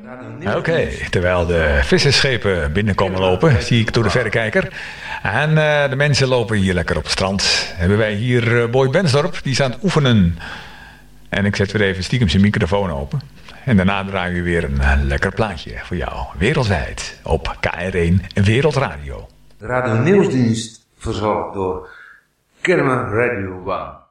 Oké, terwijl de vissersschepen binnenkomen lopen, zie ik door de verrekijker. En de mensen lopen hier lekker op het strand. Hebben wij hier Boy Bensdorp, die is aan het oefenen. En ik zet weer even stiekem zijn microfoon open. En daarna draai je weer een lekker plaatje voor jou. Wereldwijd op KR1 Wereldradio. De Radio Nieuwsdienst verzorgd door Kerma Radio One.